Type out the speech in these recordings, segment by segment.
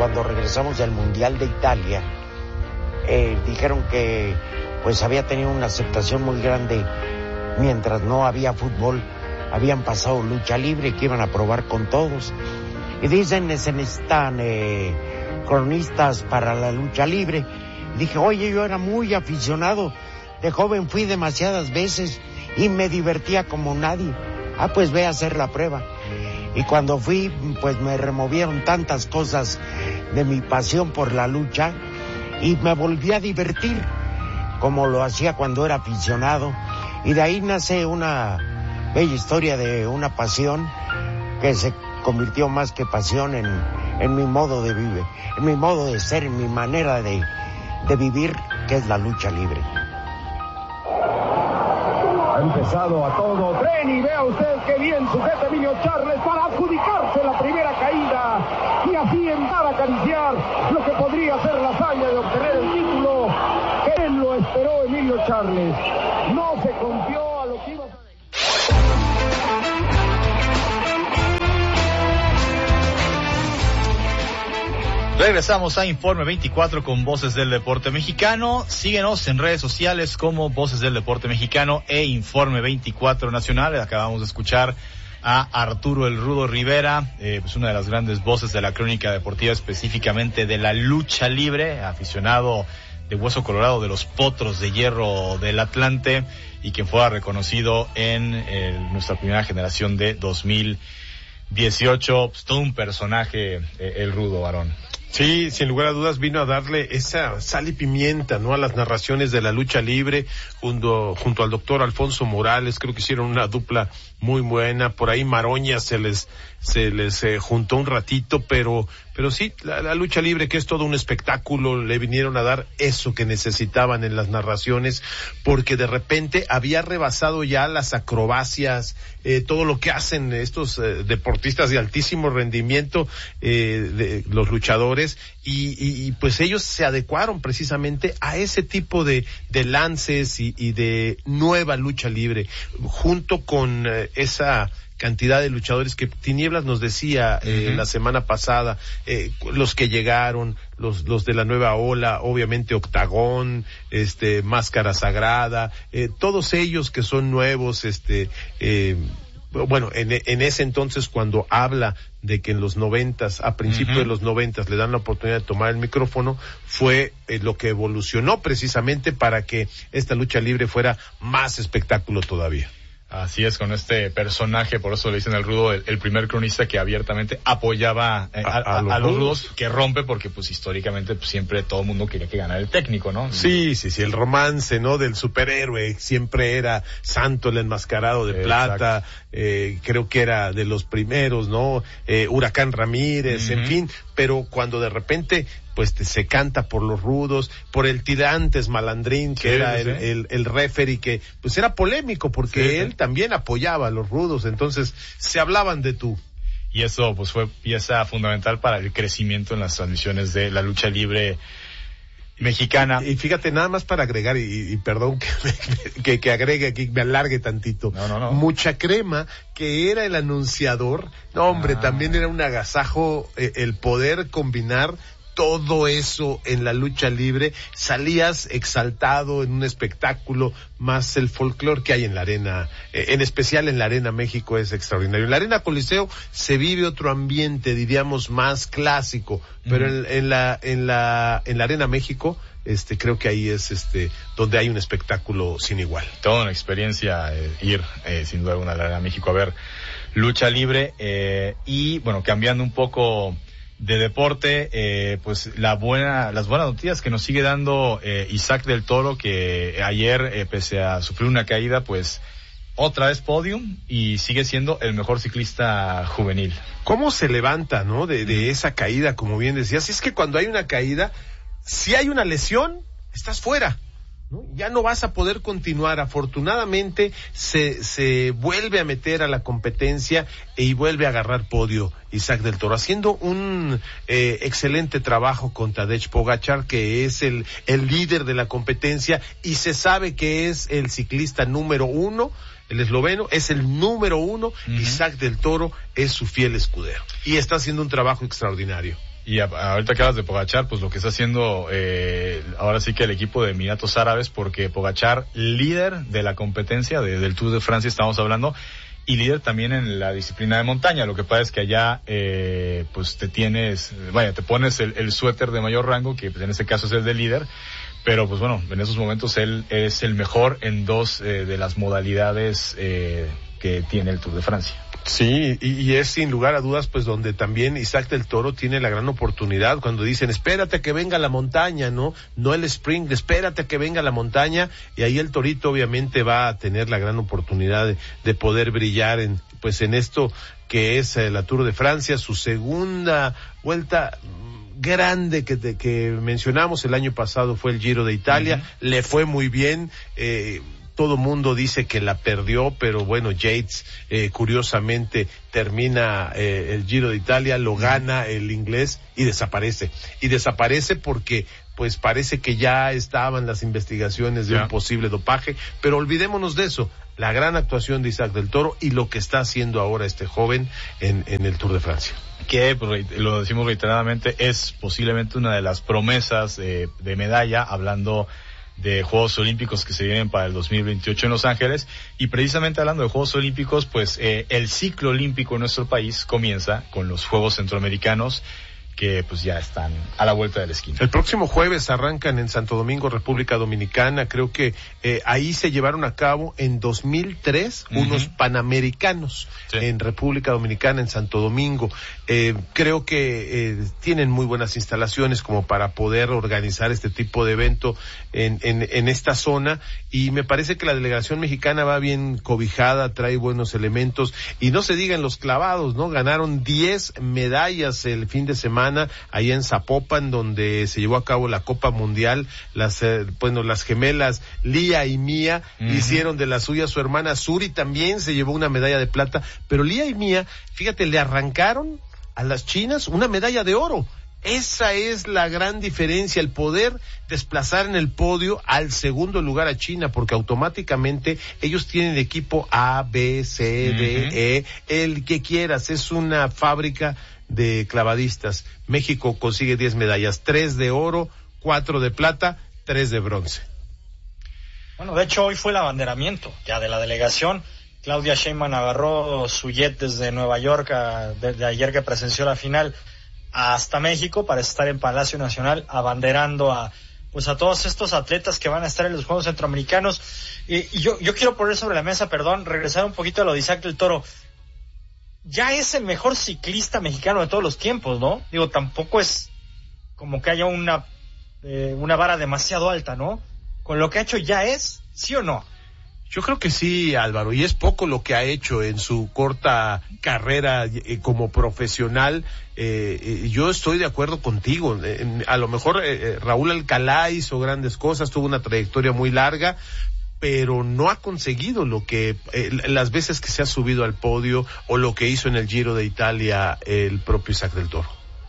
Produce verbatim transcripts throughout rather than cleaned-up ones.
cuando regresamos del Mundial de Italia, eh, dijeron que pues había tenido una aceptación muy grande mientras no había fútbol, habían pasado lucha libre, que iban a probar con todos. Y dicen, se necesitan eh, cronistas para la lucha libre. Y dije, oye, yo era muy aficionado, de joven fui demasiadas veces y me divertía como nadie. Ah, pues ve a hacer la prueba. Y cuando fui, pues me removieron tantas cosas de mi pasión por la lucha y me volví a divertir como lo hacía cuando era aficionado. Y de ahí nace una bella historia de una pasión que se convirtió más que pasión en, en mi modo de vivir, en mi modo de ser, en mi manera de, de vivir, que es la lucha libre. Ha empezado a todo tren y vea usted qué bien sujeta Emilio Charles para adjudicarse la primera caída y así entrar a acariciar lo que podría ser la hazaña de obtener el título. Él lo esperó, Emilio Charles. No se confió a lo que iba a hacer. Regresamos a Informe veinticuatro con Voces del Deporte Mexicano. Síguenos en redes sociales como Voces del Deporte Mexicano e Informe veinticuatro Nacional. Acabamos de escuchar a Arturo El Rudo Rivera, eh, pues una de las grandes voces de la crónica deportiva, específicamente de la lucha libre, aficionado de hueso colorado de los Potros de Hierro del Atlante y quien fue reconocido en eh, nuestra primera generación de dos mil dieciocho. Pues todo un personaje, eh, El Rudo, varón. Sí, sin lugar a dudas vino a darle esa sal y pimienta, ¿no?, a las narraciones de la lucha libre, junto, junto al doctor Alfonso Morales. Creo que hicieron una dupla muy buena. Por ahí Maroña se les, se les eh, juntó un ratito, pero, pero sí, la, la lucha libre, que es todo un espectáculo, le vinieron a dar eso que necesitaban en las narraciones, porque de repente había rebasado ya las acrobacias, eh, todo lo que hacen estos eh, deportistas de altísimo rendimiento, eh, de los luchadores. Y, y, y pues ellos se adecuaron precisamente a ese tipo de, de lances y, y de nueva lucha libre, junto con eh, esa cantidad de luchadores que Tinieblas nos decía eh, uh-huh. la semana pasada, eh, los que llegaron, los los de la nueva ola, obviamente Octagón, este Máscara Sagrada, eh, todos ellos que son nuevos, este eh, bueno, en, en ese entonces cuando habla de que en los noventas, a principios uh-huh. de los noventas le dan la oportunidad de tomar el micrófono, fue eh, lo que evolucionó precisamente para que esta lucha libre fuera más espectáculo todavía. Así es, con este personaje, por eso le dicen El Rudo, el, el primer cronista que abiertamente apoyaba eh, a, a, a, los, a los rudos, que rompe, porque pues históricamente pues, siempre todo el mundo quería que ganara el técnico, ¿no? Sí, sí, sí, el romance, ¿no?, del superhéroe, siempre era Santo el enmascarado de Exacto. plata, eh, creo que era de los primeros, ¿no? Eh, Huracán Ramírez, uh-huh. en fin, pero cuando de repente pues te, se canta por los rudos, por el Tirantes Malandrín, que sí, era sí. el, el, el referee, que pues era polémico porque sí, él sí. también apoyaba a los rudos, entonces se hablaban de tú. Y eso pues fue pieza fundamental para el crecimiento en las transmisiones de la lucha libre mexicana. Y fíjate, nada más para agregar, y, y perdón que, me, que, que agregue aquí, me alargue tantito. No, no, no. Mucha Crema, que era el anunciador, no hombre, ah. también era un agasajo eh, el poder combinar todo eso en la lucha libre. Salías exaltado en un espectáculo, más el folclore que hay en la arena, eh, en especial en la Arena México es extraordinario. En la Arena Coliseo se vive otro ambiente, diríamos, más clásico, pero mm. en, en la en la en la Arena México este creo que ahí es este donde hay un espectáculo sin igual. Toda una experiencia eh, ir eh, sin duda alguna a la Arena México a ver lucha libre, eh, y bueno, cambiando un poco de deporte, eh, pues la buena, las buenas noticias que nos sigue dando eh, Isaac del Toro, que ayer, eh, pese a sufrir una caída, pues otra vez podium y sigue siendo el mejor ciclista juvenil. ¿Cómo se levanta, no, de, de esa caída, como bien decías? Es que cuando hay una caída, si hay una lesión, estás fuera, ¿no? Ya no vas a poder continuar. Afortunadamente se se vuelve a meter a la competencia y vuelve a agarrar podio Isaac del Toro, haciendo un eh, excelente trabajo con Tadej Pogačar, que es el el líder de la competencia y se sabe que es el ciclista número uno. El esloveno es el número uno, uh-huh. Isaac del Toro es su fiel escudero y está haciendo un trabajo extraordinario. Y a, ahorita que hablas de Pogačar, pues lo que está haciendo eh, ahora sí que el equipo de Emiratos Árabes, porque Pogačar, líder de la competencia de, del Tour de Francia, estamos hablando, y líder también en la disciplina de montaña. Lo que pasa es que allá eh, pues te tienes, vaya, te pones el, el suéter de mayor rango, que pues en este caso es el de líder, pero pues bueno, en esos momentos él es el mejor en dos eh, de las modalidades eh, que tiene el Tour de Francia. Sí, y, y es sin lugar a dudas pues donde también Isaac del Toro tiene la gran oportunidad cuando dicen espérate que venga la montaña, ¿no? No el sprint, espérate que venga la montaña, y ahí el Torito obviamente va a tener la gran oportunidad de, de poder brillar en pues en esto que es eh, la Tour de Francia, su segunda vuelta grande que, de, que mencionamos el año pasado fue el Giro de Italia, uh-huh. Le fue muy bien, eh, todo mundo dice que la perdió, pero bueno, Yates eh, curiosamente termina eh, el Giro de Italia, lo gana el inglés y desaparece. Y desaparece porque pues parece que ya estaban las investigaciones de yeah. un posible dopaje, pero olvidémonos de eso, la gran actuación de Isaac del Toro y lo que está haciendo ahora este joven en, en el Tour de Francia. Que, pues, lo decimos reiteradamente, es posiblemente una de las promesas eh, de medalla, hablando de Juegos Olímpicos que se vienen para el dos mil veintiocho en Los Ángeles, y precisamente hablando de Juegos Olímpicos, pues eh, el ciclo olímpico en nuestro país comienza con los Juegos Centroamericanos, que pues ya están a la vuelta de la esquina. El próximo jueves arrancan en Santo Domingo, República Dominicana. Creo que eh, ahí se llevaron a cabo en dos mil tres uh-huh. unos Panamericanos sí. en República Dominicana, en Santo Domingo. Eh, creo que eh, tienen muy buenas instalaciones como para poder organizar este tipo de evento en, en, en esta zona, y me parece que la delegación mexicana va bien cobijada, trae buenos elementos, y no se digan los clavados, ¿no? Ganaron diez medallas el fin de semana ahí en Zapopan, donde se llevó a cabo la Copa Mundial. Las eh, bueno, las gemelas Lía y Mía uh-huh. hicieron de la suya. Su hermana Suri también se llevó una medalla de plata, pero Lía y Mía, fíjate, le arrancaron a las chinas una medalla de oro. Esa es la gran diferencia, el poder desplazar en el podio al segundo lugar a China, porque automáticamente ellos tienen equipo A, B, C, D, uh-huh. E, el que quieras, es una fábrica de clavadistas. México consigue diez medallas, tres de oro, cuatro de plata, tres de bronce. Bueno, de hecho hoy fue el abanderamiento ya de la delegación. Claudia Sheinbaum agarró su jet desde Nueva York a, desde ayer que presenció la final hasta México para estar en Palacio Nacional abanderando a pues a todos estos atletas que van a estar en los Juegos Centroamericanos. Y, y yo yo quiero poner sobre la mesa, perdón, regresar un poquito a lo de Isaac del Toro. Ya es el mejor ciclista mexicano de todos los tiempos, ¿no? Digo, tampoco es como que haya una eh, una vara demasiado alta, ¿no? Con lo que ha hecho ya es, ¿sí o no? Yo creo que sí, Álvaro, y es poco lo que ha hecho en su corta carrera eh, como profesional. Eh, eh, yo estoy de acuerdo contigo. Eh, a lo mejor eh, Raúl Alcalá hizo grandes cosas, tuvo una trayectoria muy larga, pero no ha conseguido lo que eh, las veces que se ha subido al podio o lo que hizo en el Giro de Italia el propio Isaac del Toro.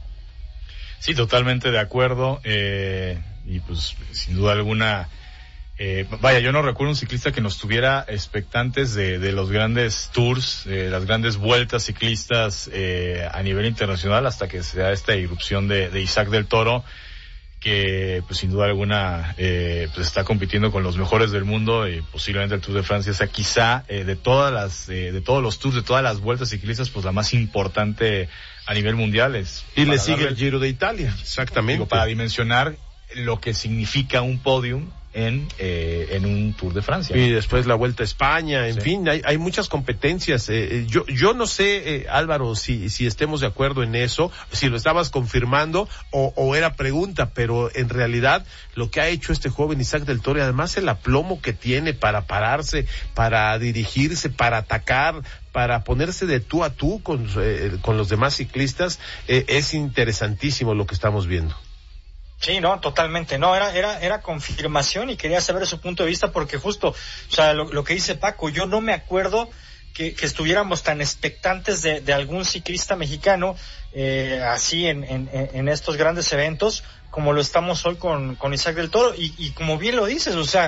Sí, totalmente de acuerdo, eh, y pues sin duda alguna, eh, vaya, yo no recuerdo un ciclista que nos tuviera expectantes de, de los grandes tours, de las grandes vueltas ciclistas eh, a nivel internacional, hasta que se da esta irrupción de, de Isaac del Toro, que pues sin duda alguna eh, pues está compitiendo con los mejores del mundo, y posiblemente el Tour de Francia sea quizá eh, de todas las eh, de todos los tours, de todas las vueltas ciclistas, pues la más importante a nivel mundial. Es y le sigue darle el Giro de Italia, exactamente, digo, para dimensionar lo que significa un podium en eh, en un Tour de Francia, y ¿no? después la Vuelta a España, en sí. fin, hay, hay muchas competencias. Eh, yo yo no sé, eh, Álvaro, si si estemos de acuerdo en eso, si lo estabas confirmando o, o era pregunta, pero en realidad lo que ha hecho este joven Isaac del Toro, y además el aplomo que tiene para pararse, para dirigirse, para atacar, para ponerse de tú a tú con, eh, con los demás ciclistas, eh, es interesantísimo lo que estamos viendo. Sí, no, totalmente, no, era, era, era confirmación, y quería saber su punto de vista, porque justo, o sea, lo, lo que dice Paco, yo no me acuerdo que, que estuviéramos tan expectantes de, de algún ciclista mexicano, eh, así en, en, en estos grandes eventos, como lo estamos hoy con, con Isaac del Toro, y, y como bien lo dices, o sea,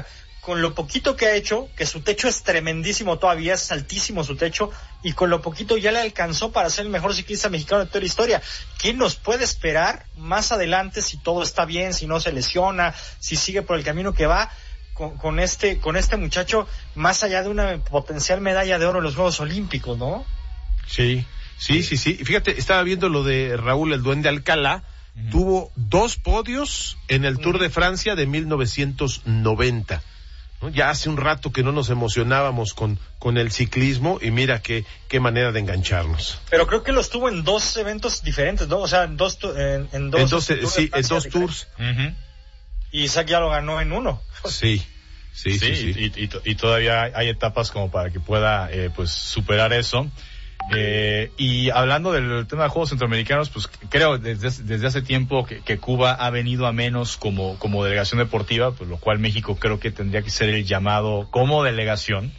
con lo poquito que ha hecho, que su techo es tremendísimo todavía, es altísimo su techo, y con lo poquito ya le alcanzó para ser el mejor ciclista mexicano de toda la historia. ¿Quién nos puede esperar más adelante si todo está bien, si no se lesiona, si sigue por el camino que va, con, con este con este muchacho, más allá de una potencial medalla de oro en los Juegos Olímpicos, ¿no? Sí, sí, sí, sí. Fíjate, estaba viendo lo de Raúl el Duende Alcalá. Uh-huh. Tuvo dos podios en el Tour uh-huh. de Francia de mil novecientos noventa. ¿No? Ya hace un rato que no nos emocionábamos con, con el ciclismo y mira qué, qué manera de engancharnos. Pero creo que los tuvo en dos eventos diferentes, ¿no? O sea, en dos, en, en dos, en dos, eh, sí, en dos tours. Uh-huh. Y Isaac ya lo ganó en uno. Sí, sí, sí. sí, sí. Y, y, y todavía hay etapas como para que pueda, eh, pues, superar eso. Eh, y hablando del tema de Juegos Centroamericanos, pues creo desde, desde hace tiempo que, que Cuba ha venido a menos como, como delegación deportiva, pues lo cual México creo que tendría que ser el llamado como delegación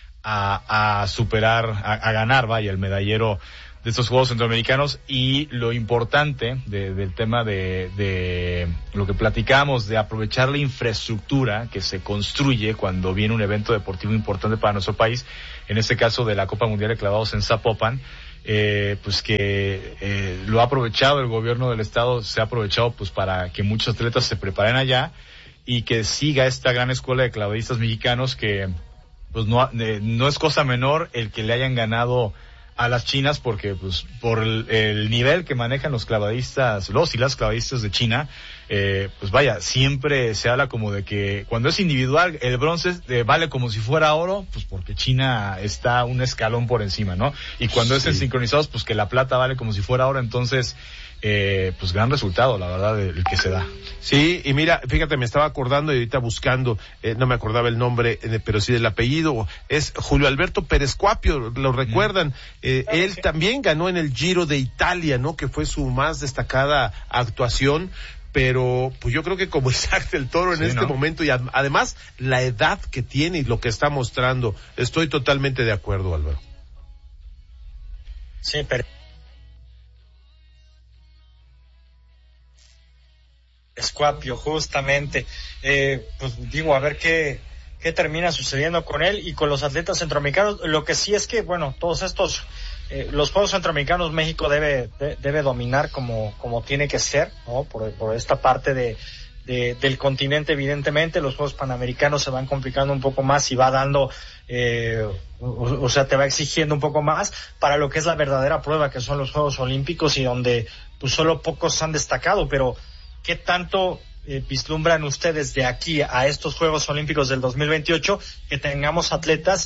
a, a superar, a, a ganar, vaya, el medallero de estos Juegos Centroamericanos. Y lo importante de, del tema de, de lo que platicamos, de aprovechar la infraestructura que se construye cuando viene un evento deportivo importante para nuestro país, en este caso de la Copa Mundial de Clavados en Zapopan, eh, pues que eh, lo ha aprovechado el gobierno del estado, se ha aprovechado pues para que muchos atletas se preparen allá y que siga esta gran escuela de clavadistas mexicanos que pues no, eh, no es cosa menor el que le hayan ganado a las chinas, porque pues por el, el nivel que manejan los clavadistas, los y las clavadistas de China, eh, pues vaya, siempre se habla como de que cuando es individual el bronce eh, vale como si fuera oro, pues porque China está un escalón por encima, ¿no? Y cuando sí. es en sincronizados, pues que la plata vale como si fuera oro. Entonces eh, pues gran resultado, la verdad, el que se da. Sí, y mira, fíjate, me estaba acordando y ahorita buscando, eh, no me acordaba el nombre, eh, pero sí del apellido, es Julio Alberto Pérez Cuapio, lo recuerdan, mm. eh, claro, él sí. también ganó en el Giro de Italia, ¿no? Que fue su más destacada actuación, pero pues yo creo que como Isaac del Toro en sí, este ¿no? momento, y ad- además la edad que tiene y lo que está mostrando, estoy totalmente de acuerdo, Álvaro. Sí, pero Escuapio, justamente, eh, pues digo, a ver qué, qué termina sucediendo con él y con los atletas centroamericanos. Lo que sí es que, bueno, todos estos, eh, los Juegos Centroamericanos México debe, de, debe dominar como, como tiene que ser, ¿no? Por, por esta parte de, de, del continente, evidentemente. Los Juegos Panamericanos se van complicando un poco más y va dando, eh, o, o sea, te va exigiendo un poco más para lo que es la verdadera prueba, que son los Juegos Olímpicos, y donde, pues solo pocos han destacado, pero ¿qué tanto eh, vislumbran ustedes de aquí a estos Juegos Olímpicos del dos mil veintiocho que tengamos atletas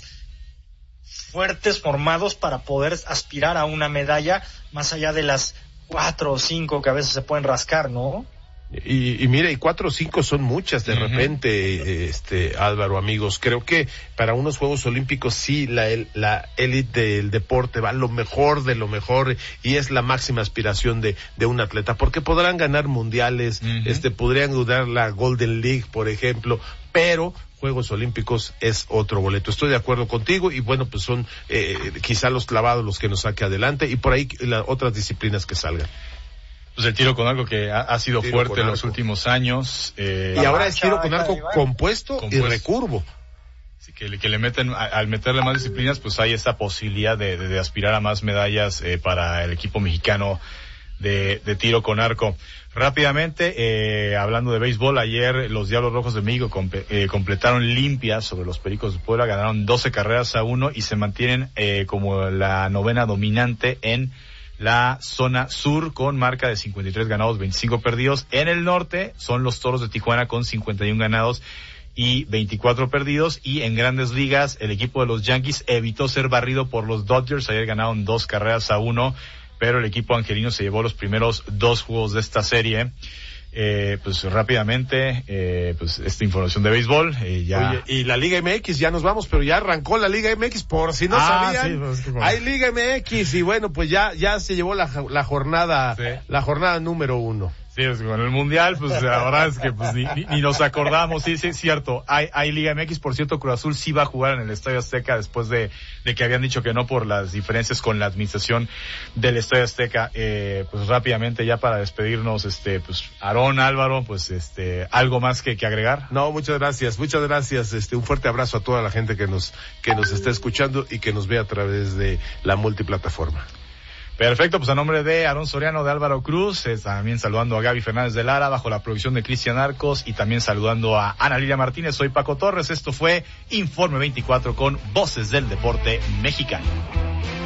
fuertes, formados para poder aspirar a una medalla más allá de las cuatro o cinco que a veces se pueden rascar, ¿no? Y, y mira, y cuatro o cinco son muchas de uh-huh. repente, este, Álvaro, amigos. Creo que para unos Juegos Olímpicos sí, la, la élite del deporte va lo mejor de lo mejor y es la máxima aspiración de, de un atleta, porque podrán ganar mundiales, uh-huh. este, podrían ganar la Golden League, por ejemplo, pero Juegos Olímpicos es otro boleto. Estoy de acuerdo contigo y bueno, pues son eh, quizá los clavados los que nos saque adelante y por ahí las otras disciplinas que salgan. Pues el tiro con arco que ha, ha sido fuerte en los últimos años. Eh, y ahora es tiro con arco compuesto, compuesto y recurvo. Así que, que le meten, a, al meterle más disciplinas, pues hay esta posibilidad de, de, de aspirar a más medallas eh, para el equipo mexicano de, de tiro con arco. Rápidamente, eh, hablando de béisbol, ayer los Diablos Rojos de México comp- eh, completaron limpias sobre los Pericos de Puebla, ganaron doce carreras a uno y se mantienen eh, como la novena dominante en la zona sur con marca de cincuenta y tres ganados, veinticinco perdidos. En el norte son los Toros de Tijuana con cincuenta y uno ganados y veinticuatro perdidos. Y en Grandes Ligas, el equipo de los Yankees evitó ser barrido por los Dodgers. Ayer ganaron dos carreras a uno, pero el equipo angelino se llevó los primeros dos juegos de esta serie. Eh, pues rápidamente, eh, pues esta información de béisbol, eh, ya. Oye, y la Liga M X, ya nos vamos, pero ya arrancó la Liga M X, por si no ah, sabían, sí, pues, bueno. Hay Liga M X y bueno, pues ya, ya se llevó la, la jornada, sí. la jornada número uno. Sí, pues, con el Mundial, pues la verdad es que pues ni, ni, ni nos acordamos. Sí, sí, es cierto. Hay, hay Liga M X, por cierto, Cruz Azul sí va a jugar en el Estadio Azteca después de, de que habían dicho que no por las diferencias con la administración del Estadio Azteca. Eh, pues rápidamente ya para despedirnos, este, pues Aarón, Álvaro, pues este, algo más que, que agregar. No, muchas gracias, muchas gracias. Este, un fuerte abrazo a toda la gente que nos, que nos está escuchando y que nos ve a través de la multiplataforma. Perfecto, pues a nombre de Aarón Soriano, de Álvaro Cruz, eh, también saludando a Gaby Fernández de Lara, bajo la producción de Cristian Arcos, y también saludando a Ana Lilia Martínez. Soy Paco Torres, esto fue Informe veinticuatro con Voces del Deporte Mexicano.